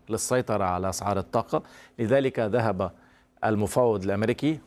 للسيطرة على أسعار الطاقة. لذلك ذهب المفاوض الأمريكي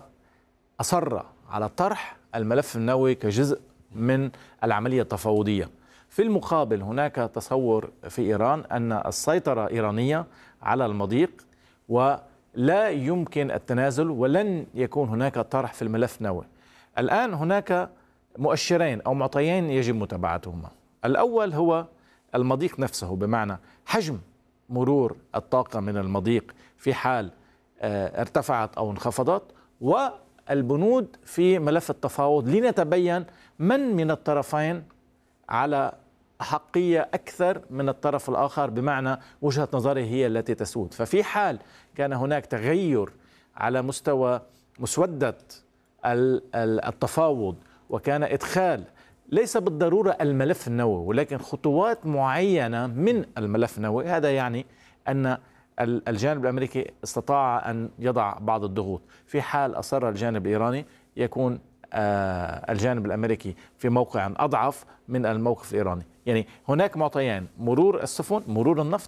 وأصر على طرح الملف النووي كجزء من العملية التفاوضية. في المقابل هناك تصور في إيران أن السيطرة إيرانية على المضيق ولا يمكن التنازل ولن يكون هناك طرح في الملف النووي. الآن هناك مؤشرين أو معطيين يجب متابعتهما. الأول هو المضيق نفسه، بمعنى حجم مرور الطاقة من المضيق في حال ارتفعت أو انخفضت، والبنود في ملف التفاوض لنتبين من الطرفين على أحقية أكثر من الطرف الآخر، بمعنى وجهة نظره هي التي تسود. ففي حال كان هناك تغير على مستوى مسودة التفاوض وكان إدخال ليس بالضرورة الملف النووي ولكن خطوات معينة من الملف النووي، هذا يعني أن الجانب الأمريكي استطاع أن يضع بعض الضغوط. في حال أصر الجانب الإيراني يكون الجانب الأمريكي في موقع أضعف من الموقف الإيراني. يعني هناك معطيان: مرور السفن، مرور النفط،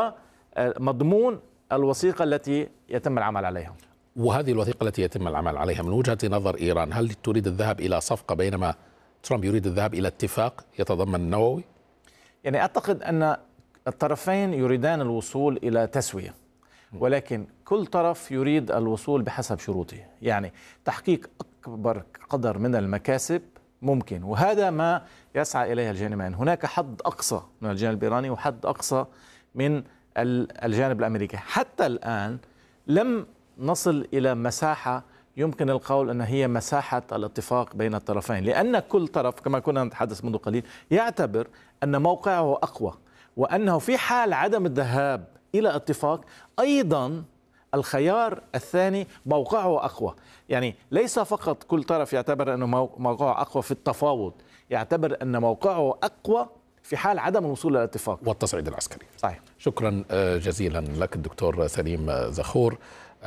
ومضمون الوثيقة التي يتم العمل عليها. وهذه الوثيقة التي يتم العمل عليها من وجهة نظر إيران، هل تريد الذهاب إلى صفقة بينما ترامب يريد الذهاب إلى اتفاق يتضمن النووي؟ يعني أعتقد أن الطرفين يريدان الوصول إلى تسوية، ولكن كل طرف يريد الوصول بحسب شروطه. يعني تحقيق أكبر قدر من المكاسب ممكن، وهذا ما يسعى إليه الجانبين. هناك حد أقصى من الجانب الإيراني وحد أقصى من الجانب الأمريكي. حتى الآن لم نصل إلى مساحة يمكن القول أن هي مساحة الاتفاق بين الطرفين، لأن كل طرف كما كنا نتحدث منذ قليل يعتبر أن موقعه أقوى، وأنه في حال عدم الذهاب إلى اتفاق أيضا الخيار الثاني موقعه أقوى. يعني ليس فقط كل طرف يعتبر أنه موقعه أقوى في التفاوض، يعتبر أن موقعه أقوى في حال عدم الوصول إلى الاتفاق والتصعيد العسكري. صحيح. شكرا جزيلا لك الدكتور سليم زخور،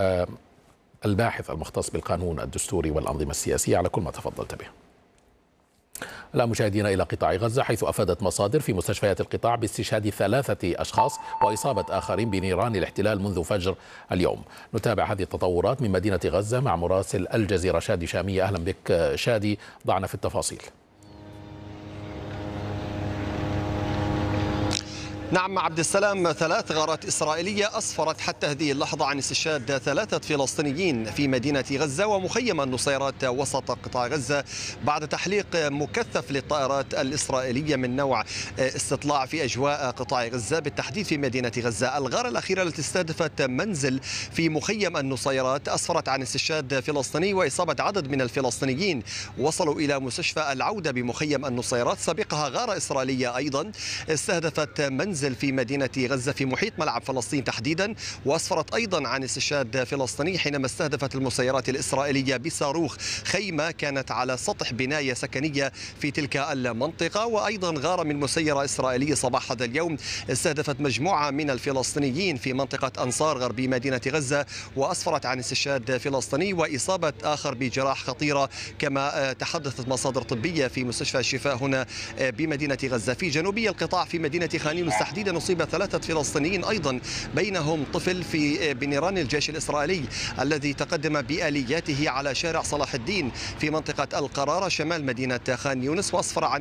الباحث المختص بالقانون الدستوري والأنظمة السياسية، على كل ما تفضلت به. لا مشاهدينا إلى قطاع غزة، حيث أفادت مصادر في مستشفيات القطاع باستشهاد 3 أشخاص وإصابة آخرين بنيران الاحتلال منذ فجر اليوم. نتابع هذه التطورات من مدينة غزة مع مراسل الجزيرة شادي شامية. أهلا بك شادي، ضعنا في التفاصيل. نعم عبد السلام، 3 غارات إسرائيلية أسفرت حتى هذه اللحظة عن استشهاد 3 فلسطينيين في مدينة غزة ومخيم النصيرات وسط قطاع غزة بعد تحليق مكثف للطائرات الإسرائيلية من نوع استطلاع في أجواء قطاع غزة، بالتحديد في مدينة غزة. الغارة الأخيرة التي استهدفت منزل في مخيم النصيرات أسفرت عن استشهاد فلسطيني وإصابة عدد من الفلسطينيين وصلوا إلى مستشفى العودة بمخيم النصيرات. سبقها غارة إسرائيلية أيضا استهدفت منزل في مدينة غزة في محيط ملعب فلسطين تحديدا، وأسفرت أيضا عن استشهاد فلسطيني حينما استهدفت المسيرات الإسرائيلية بصاروخ خيمة كانت على سطح بناية سكنية في تلك المنطقة. وأيضا غارة من مسيرة إسرائيلية صباح هذا اليوم استهدفت مجموعة من الفلسطينيين في منطقة أنصار غربي مدينة غزة وأسفرت عن استشهاد فلسطيني وإصابة آخر بجراح خطيرة كما تحدثت مصادر طبية في مستشفى الشفاء هنا بمدينة غزة. في جنوبي القطاع في مدينة خان يونس تحديدا أصيب 3 فلسطينيين أيضا، بينهم طفل في بنيران الجيش الإسرائيلي الذي تقدم بآلياته على شارع صلاح الدين في منطقة القرارة شمال مدينة خان يونس، وأسفر عن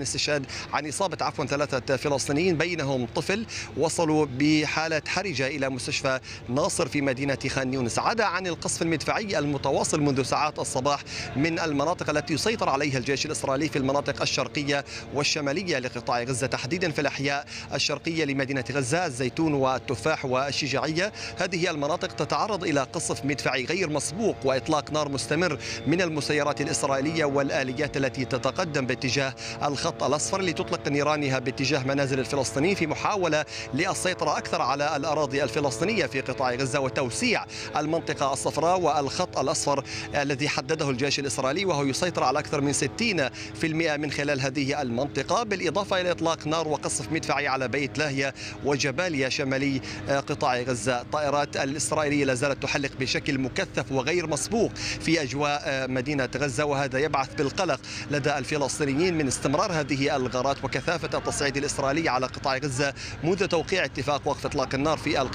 إصابة 3 فلسطينيين بينهم طفل وصلوا بحالة حرجة إلى مستشفى ناصر في مدينة خان يونس. عدا عن القصف المدفعي المتواصل منذ ساعات الصباح من المناطق التي يسيطر عليها الجيش الإسرائيلي في المناطق الشرقية والشمالية لقطاع غزة، تحديدا في الأحياء الشرقية لمدينة غزة، الزيتون والتفاح والشجاعية. هذه المناطق تتعرض إلى قصف مدفعي غير مسبوق وإطلاق نار مستمر من المسيرات الإسرائيلية والآليات التي تتقدم باتجاه الخط الأصفر لتطلق نيرانها باتجاه منازل الفلسطينيين في محاولة للسيطرة أكثر على الأراضي الفلسطينية في قطاع غزة وتوسيع المنطقة الصفراء والخط الأصفر الذي حدده الجيش الإسرائيلي، وهو يسيطر على أكثر من 60% من خلال هذه المنطقة، بالإضافة إلى إطلاق نار وقصف مدفعي على بيت لاهيا وجباليا شمالي قطاع غزة. الطائرات الإسرائيلية لا زالت تحلق بشكل مكثف وغير مسبوق في أجواء مدينة غزة، وهذا يبعث بالقلق لدى الفلسطينيين من استمرار هذه الغارات وكثافة التصعيد الإسرائيلي على قطاع غزة منذ توقيع اتفاق وقف إطلاق النار في